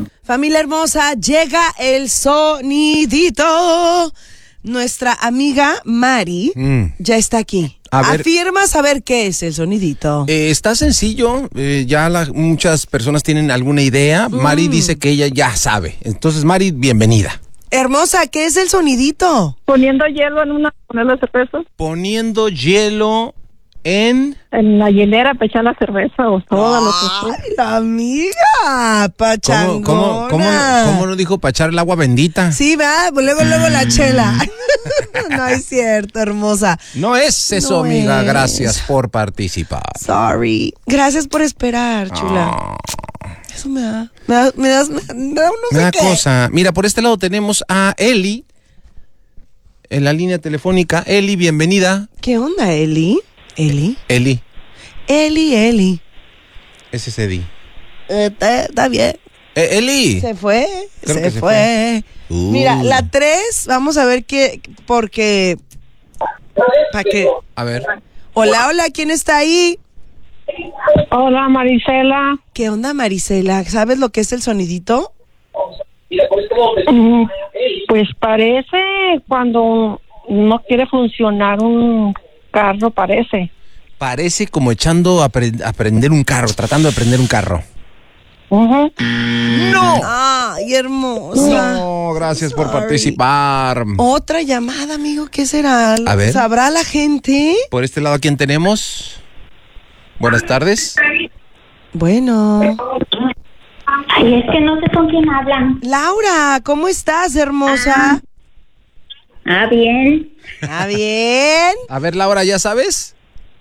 Familia hermosa, llega el sonidito. Nuestra amiga Mari ya está aquí. Afirma saber qué es el sonidito. Está sencillo, muchas personas tienen alguna idea. Mari dice que ella ya sabe. Entonces, Mari, bienvenida. Hermosa, ¿qué es el sonidito? Poniendo hielo en una panela de cerveza. Poniendo hielo en la hielera para echar la cerveza o soda, lo que sea. ¡Ay, la amiga! Pachangona. ¿Cómo no dijo para echar el agua bendita? Sí, va, luego la chela. No es cierto, hermosa. No es eso, No amiga. es. Gracias por participar. Sorry. Gracias por esperar, chula. Eso me da no sé qué. Cosa. Mira, por este lado tenemos a Eli en la línea telefónica. Eli, bienvenida. ¿Qué onda, Eli? Eli. Eli. Ese es Eddie. Está bien. Eli. Se fue. Creo que Se fue. Mira, la 3, vamos a ver qué, porque... ¿Para qué? A ver. Hola, ¿quién está ahí? Hola, Marisela. ¿Qué onda, Marisela? ¿Sabes lo que es el sonidito? Pues parece cuando no quiere funcionar un carro, parece. Parece como echando a prender un carro, tratando de prender un carro. Uh-huh. ¡No! ¡Ay, hermosa! No, gracias Sorry. por participar. Otra llamada, amigo, ¿qué será? A ver. ¿Sabrá la gente? Por este lado, ¿a quién tenemos? Buenas tardes. Bueno. Ay, es que no sé con quién hablan. Laura, ¿cómo estás, hermosa? Bien. Bien. A ver, Laura, ¿ya sabes?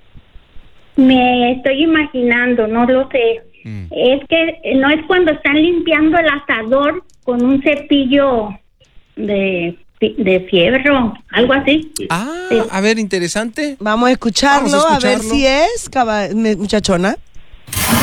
Me estoy imaginando, no lo sé. Es que no es cuando están limpiando el asador con un cepillo de fierro, algo así. A ver, interesante. Vamos a escucharlo, a ver si es, muchachona.